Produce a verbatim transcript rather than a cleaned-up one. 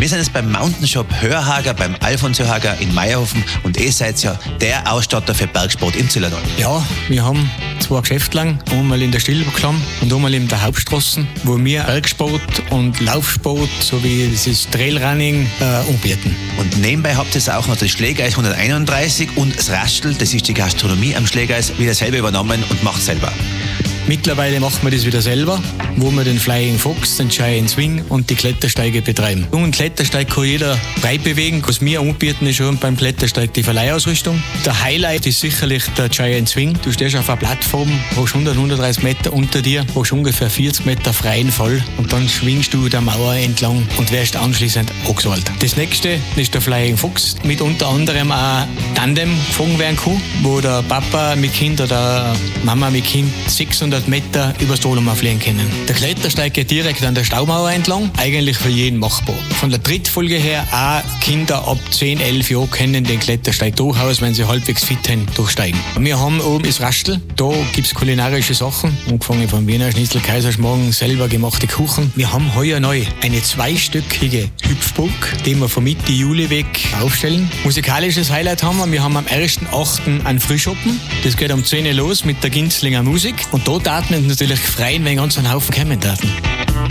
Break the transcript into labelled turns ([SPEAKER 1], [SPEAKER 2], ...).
[SPEAKER 1] Wir sind jetzt beim Mountain Shop Hörhager, beim Alfons Hörhager in Meierhofen und ihr seid ja der Ausstatter für Bergsport im Zillertal.
[SPEAKER 2] Ja, wir haben zwei Geschäfte lang, einmal in der Stillbergklamm und einmal in der Hauptstraße, wo wir Bergsport und Laufsport sowie dieses Trailrunning äh, anbieten.
[SPEAKER 1] Und nebenbei habt ihr auch noch das Schlägereis hunderteinunddreißig und das Rastl, das ist die Gastronomie am Schlägereis, wieder selber übernommen und macht selber.
[SPEAKER 2] Mittlerweile machen wir das wieder selber, wo wir den Flying Fox, den Giant Swing und die Klettersteige betreiben. Und Klettersteig kann jeder frei bewegen. Was wir anbieten, ist schon beim Klettersteig die Verleihausrüstung. Der Highlight ist sicherlich der Giant Swing. Du stehst auf einer Plattform, hast hundert, hundertdreißig Meter unter dir, hast ungefähr vierzig Meter freien Fall und dann schwingst du der Mauer entlang und wirst anschließend angesallt. Das nächste ist der Flying Fox, mit unter anderem auch Tandem gefangen werden kann, wo der Papa mit Kind oder Mama mit Kind sechshundert Meter übers Dolomar fliegen können. Der Klettersteig geht direkt an der Staumauer entlang, eigentlich für jeden machbar. Von der Trittfolge her auch Kinder ab zehn, elf Jahren können den Klettersteig durchaus, wenn sie halbwegs fit sind, durchsteigen. Wir haben oben das Rastl, da gibt es kulinarische Sachen, angefangen von Wiener Schnitzel, Kaiserschmarrn, selber gemachte Kuchen. Wir haben heuer neu eine zweistöckige Hüpfburg, die wir von Mitte Juli weg aufstellen. Musikalisches Highlight haben wir, wir haben am ersten achten einen Frühschoppen, das geht um zehn Uhr los mit der Ginzlinger Musik und da daten uns natürlich freuen, wenn ganz einen Haufen kommen daten.